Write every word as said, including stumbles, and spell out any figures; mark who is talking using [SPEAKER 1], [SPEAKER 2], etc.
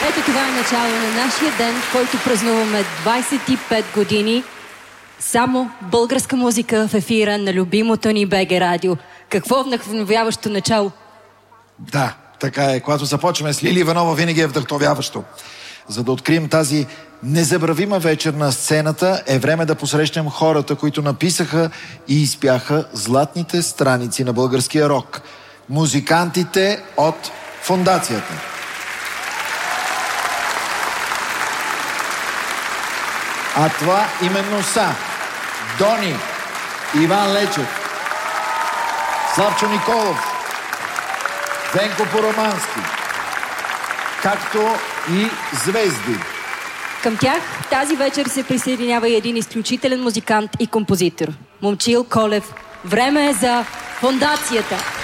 [SPEAKER 1] Ето това е начало на нашия ден, в който празнуваме двайсет и пет години. Само българска музика в ефира на любимото ни БГ Радио. Какво вдъхновяващо начало!
[SPEAKER 2] Да, така е. Когато започваме с Лили Иванова, винаги е вдъхновяващо. За да открием тази незабравима вечер на сцената, е време да посрещнем хората, които написаха и изпяха златните страници на българския рок. Музикантите от Фондацията. А това именно са Дони, Иван Лечев, Славчо Николов, Венко Поромански, както и звезди.
[SPEAKER 1] Към тях тази вечер се присъединява и един изключителен музикант и композитор. Момчил Колев. Време е за Фондацията.